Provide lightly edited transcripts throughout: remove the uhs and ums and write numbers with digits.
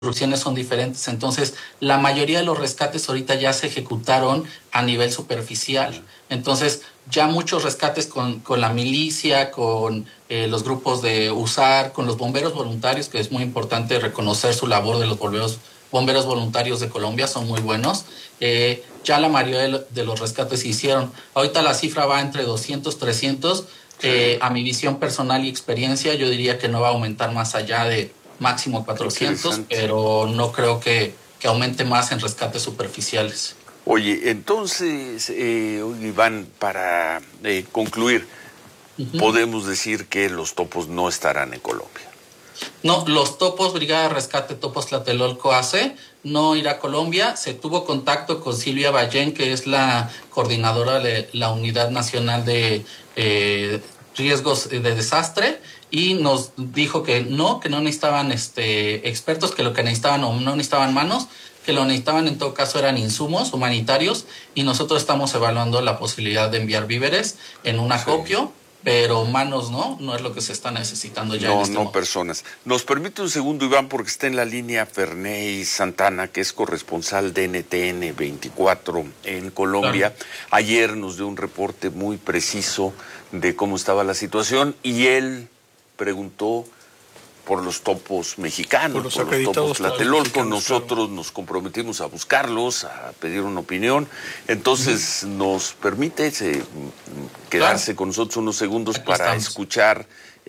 instrucciones son diferentes. Entonces, la mayoría de los rescates ahorita ya se ejecutaron a nivel superficial. Entonces, ya muchos rescates con la milicia, con los grupos de USAR, con los bomberos voluntarios, que es muy importante reconocer su labor de los bomberos voluntarios de Colombia, son muy buenos. Ya la mayoría de los rescates se hicieron. Ahorita la cifra va entre 200, 300. A mi visión personal y experiencia, yo diría que no va a aumentar más allá de máximo 400, pero no creo que aumente más en rescates superficiales. Oye, entonces, Iván, para concluir, podemos decir que los topos no estarán en Colombia. No, los topos, Brigada de Rescate Topos Tlatelolco AC, no irá a Colombia. Se tuvo contacto con Silvia Ballén, que es la coordinadora de la Unidad Nacional de Riesgos de Desastre, y nos dijo que no necesitaban expertos, que lo que necesitaban o no necesitaban manos, que lo necesitaban en todo caso eran insumos humanitarios, y nosotros estamos evaluando la posibilidad de enviar víveres en un acopio. Pero manos no es lo que se está necesitando ya. No personas. Nos permite un segundo, Iván, porque está en la línea Ferney Santana, que es corresponsal de NTN 24 en Colombia. Claro. Ayer nos dio un reporte muy preciso de cómo estaba la situación y él preguntó por los topos mexicanos, por los topos Tlatelolco. Nosotros nos comprometimos a buscarlos, a pedir una opinión. Entonces, ¿nos permite quedarse con nosotros unos segundos para escuchar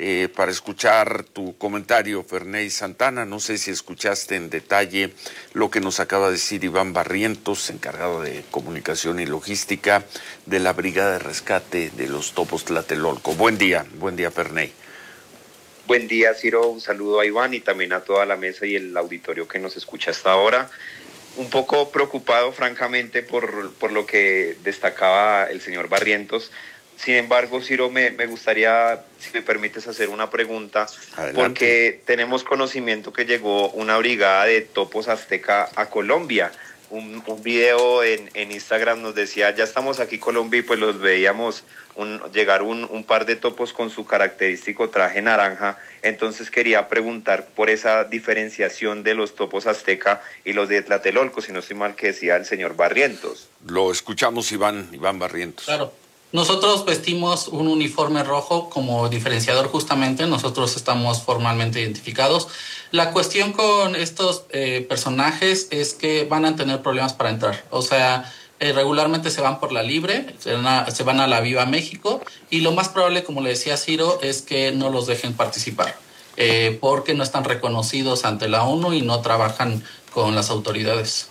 tu comentario, Ferney Santana? No sé si escuchaste en detalle lo que nos acaba de decir Iván Barrientos, encargado de comunicación y logística de la Brigada de Rescate de los Topos Tlatelolco. Buen día, Ferney. Buen día, Ciro. Un saludo a Iván y también a toda la mesa y el auditorio que nos escucha hasta ahora. Un poco preocupado, francamente, por lo que destacaba el señor Barrientos. Sin embargo, Ciro, me gustaría, si me permites, hacer una pregunta. Adelante. Porque tenemos conocimiento que llegó una brigada de topos azteca a Colombia. Un video en Instagram nos decía, ya estamos aquí Colombia, y pues los veíamos llegar un par de topos con su característico traje naranja. Entonces quería preguntar por esa diferenciación de los topos azteca y los de Tlatelolco, si no estoy mal, que decía el señor Barrientos. Lo escuchamos, Iván Barrientos. Claro. Nosotros vestimos un uniforme rojo como diferenciador justamente, nosotros estamos formalmente identificados. La cuestión con estos personajes es que van a tener problemas para entrar, o sea, regularmente se van por la libre, se van a la Viva México, y lo más probable, como le decía Ciro, es que no los dejen participar, porque no están reconocidos ante la ONU y no trabajan con las autoridades.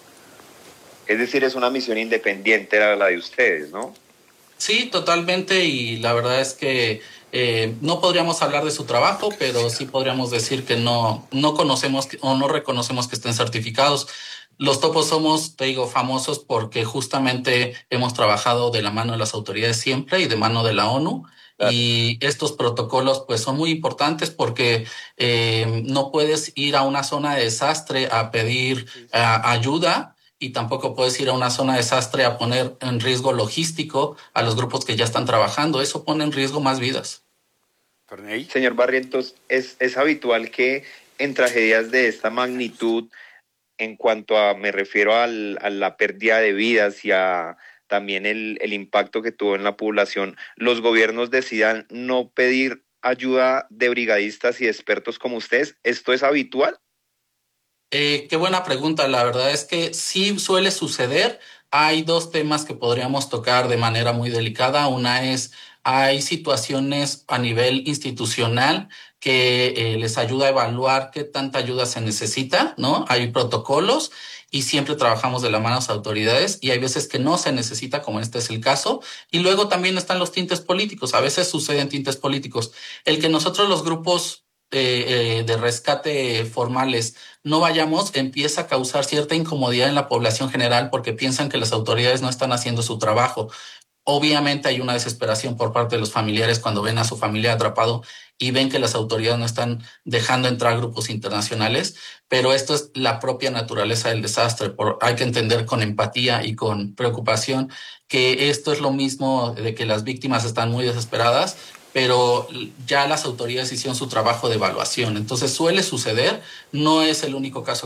Es decir, es una misión independiente la de ustedes, ¿no? Sí, totalmente, y la verdad es que no podríamos hablar de su trabajo, pero sí podríamos decir que no conocemos o no reconocemos que estén certificados. Los topos somos, te digo, famosos porque justamente hemos trabajado de la mano de las autoridades siempre y de mano de la ONU. Claro. Y estos protocolos pues son muy importantes porque no puedes ir a una zona de desastre a pedir ayuda, y tampoco puedes ir a una zona de desastre a poner en riesgo logístico a los grupos que ya están trabajando. Eso pone en riesgo más vidas. ¿Ferney? Señor Barrientos, ¿es habitual que en tragedias de esta magnitud, en cuanto a, me refiero a la pérdida de vidas y a también el impacto que tuvo en la población, los gobiernos decidan no pedir ayuda de brigadistas y expertos como ustedes? ¿Esto es habitual? Qué buena pregunta. La verdad es que sí suele suceder. Hay dos temas que podríamos tocar de manera muy delicada. Una es, hay situaciones a nivel institucional que les ayuda a evaluar qué tanta ayuda se necesita, ¿no? Hay protocolos y siempre trabajamos de la mano a las autoridades, y hay veces que no se necesita, como este es el caso. Y luego también están los tintes políticos. A veces suceden tintes políticos. El que nosotros, los grupos de rescate formales, no vayamos, empieza a causar cierta incomodidad en la población general porque piensan que las autoridades no están haciendo su trabajo. Obviamente hay una desesperación por parte de los familiares cuando ven a su familia atrapado y ven que las autoridades no están dejando entrar grupos internacionales, pero esto es la propia naturaleza del desastre. Hay que entender con empatía y con preocupación que esto es lo mismo de que las víctimas están muy desesperadas, pero ya las autoridades hicieron su trabajo de evaluación. Entonces suele suceder, no es el único caso